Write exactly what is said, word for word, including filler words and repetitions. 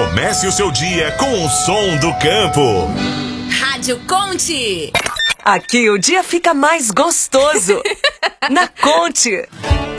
Comece o seu dia com o som do campo. Rádio Conte. Aqui o dia fica mais gostoso. Na Conte.